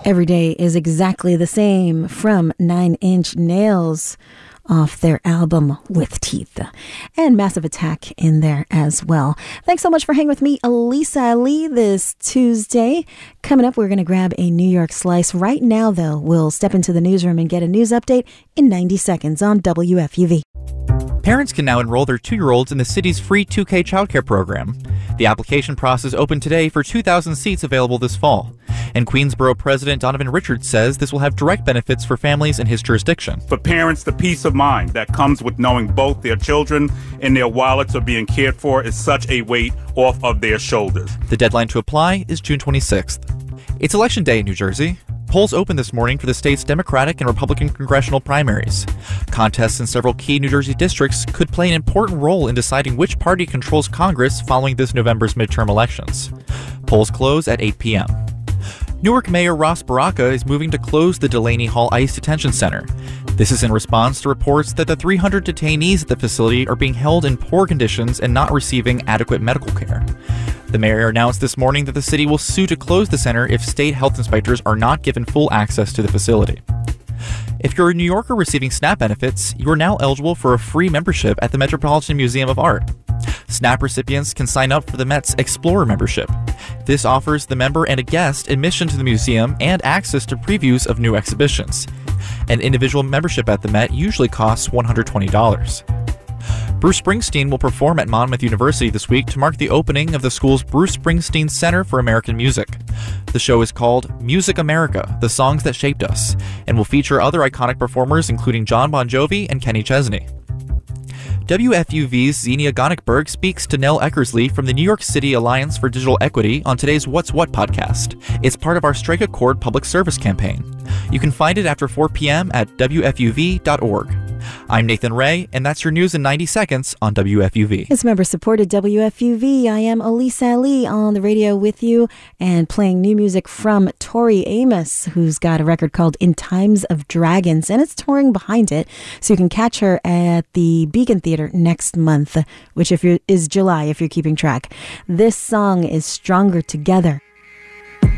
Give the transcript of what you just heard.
Every Day is Exactly the Same from 9 Inch Nails off their album With Teeth, and Massive Attack in there as well. Thanks so much for hanging with me, Elisa Ali, this Tuesday. Coming up, we're going to grab a New York slice. Right now, though, we'll step into the newsroom and get a news update in 90 seconds on WFUV. Parents can now enroll their 2-year-olds in the city's free 2K childcare program. The application process opened today for 2,000 seats available this fall. And Queensborough President Donovan Richards says this will have direct benefits for families in his jurisdiction. For parents, the peace of mind that comes with knowing both their children and their wallets are being cared for is such a weight off of their shoulders. The deadline to apply is June 26th. It's Election Day in New Jersey. Polls opened this morning for the state's Democratic and Republican congressional primaries. Contests in several key New Jersey districts could play an important role in deciding which party controls Congress following this November's midterm elections. Polls close at 8 p.m. Newark Mayor Ras Baraka is moving to close the Delaney Hall ICE Detention Center. This is in response to reports that the 300 detainees at the facility are being held in poor conditions and not receiving adequate medical care. The mayor announced this morning that the city will sue to close the center if state health inspectors are not given full access to the facility. If you're a New Yorker receiving SNAP benefits, you are now eligible for a free membership at the Metropolitan Museum of Art. SNAP recipients can sign up for the Met's Explorer membership. This offers the member and a guest admission to the museum and access to previews of new exhibitions. An individual membership at the Met usually costs $120. Bruce Springsteen will perform at Monmouth University this week to mark the opening of the school's Bruce Springsteen Center for American Music. The show is called Music America, The Songs That Shaped Us, and will feature other iconic performers including John Bon Jovi and Kenny Chesney. WFUV's Xenia Gonickberg speaks to Nell Eckersley from the New York City Alliance for Digital Equity on today's What's What podcast. It's part of our Strike a Chord public service campaign. You can find it after 4 p.m. at WFUV.org. I'm Nathan Ray, and that's your news in 90 seconds on WFUV. It's member-supported WFUV. I am Elisa Ali on the radio with you and playing new music from Tori Amos, who's got a record called In Times of Dragons, and it's touring behind it. So you can catch her at the Beacon Theater next month, which is July, if you're keeping track. This song is Stronger Together.